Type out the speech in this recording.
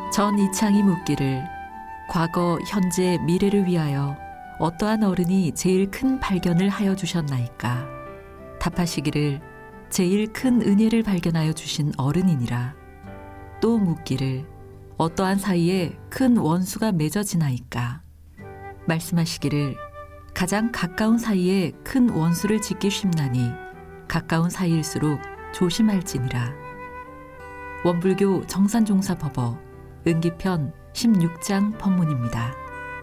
전 이창이 묻기를 과거, 현재, 미래를 위하여 어떠한 어른이 제일 큰 발견을 하여 주셨나이까? 답하시기를 제일 큰 은혜를 발견하여 주신 어른이니라. 또 묻기를 어떠한 사이에 큰 원수가 맺어지나이까? 말씀하시기를 가장 가까운 사이에 큰 원수를 짓기 쉽나니 가까운 사이일수록 조심할지니라. 원불교 정산종사법어 은기편 16장 법문입니다.